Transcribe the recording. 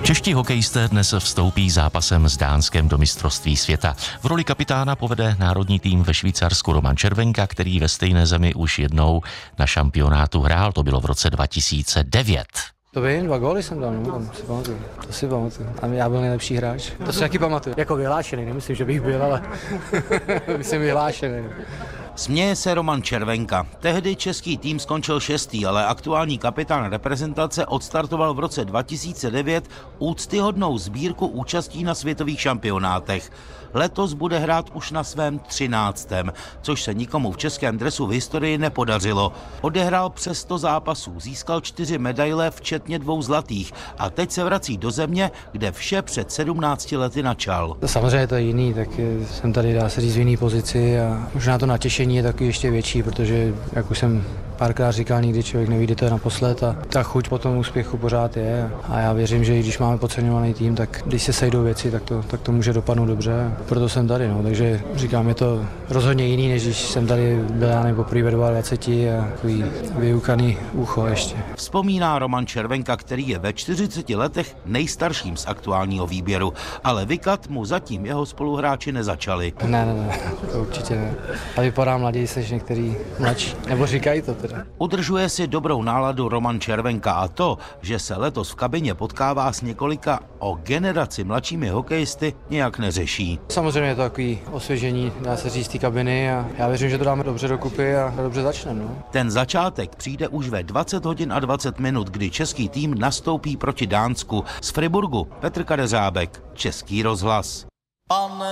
Čeští hokejisté dnes vstoupí zápasem s Dánskem do mistrovství světa. V roli kapitána povede národní tým ve Švýcarsku Roman Červenka, který ve stejné zemi už jednou na šampionátu hrál, to bylo v roce 2009. To vím, 2 góly jsem dal, to si pamatuju. A já byl nejlepší hráč. To si taky pamatuju. Jako vyhlášený, nemyslím, že bych byl, ale myslím vyhlášený. Směje se Roman Červenka. Tehdy český tým skončil 6., ale aktuální kapitán reprezentace odstartoval v roce 2009 úctyhodnou sbírku účastí na světových šampionátech. Letos bude hrát už na svém 13., což se nikomu v českém dresu v historii nepodařilo. Odehrál přes 100 zápasů, získal 4 medaile, včetně 2 zlatých, a teď se vrací do země, kde vše před 17 lety načal. Samozřejmě to je jiný, tak jsem tady, dá se říct, v jiný pozici a možná to natěšení je taky ještě větší, protože, jak už jsem párkrát říkal, nikdy člověk nevíde to naposled a ta chuť po tom úspěchu pořád je. A já věřím, že i když máme podceňovaný tým, tak když se sejdou věci, tak to může dopadnout dobře. Proto jsem tady, takže říkám, je to rozhodně jiný, než když jsem tady byl já poprvé ve 22 a takový vyukaný ucho ještě. Vzpomíná Roman Červenka, který je ve 40 letech nejstarším z aktuálního výběru, ale vykat mu zatím jeho spoluhráči nezačali. Ne, to určitě ne. A vypadá mladější než některý mladší, nebo říkají to teda. Udržuje si dobrou náladu Roman Červenka a to, že se letos v kabině potkává s několika o generaci mladšími hokejisty, nějak neřeší. Samozřejmě je to takový osvěžení, dá se říct, té kabiny a já věřím, že to dáme dobře dokupy a dobře začneme. No. Ten začátek přijde už ve 20 hodin a 20 minut, kdy český tým nastoupí proti Dánsku. Z Friburgu Petr Kadeřábek, Český rozhlas.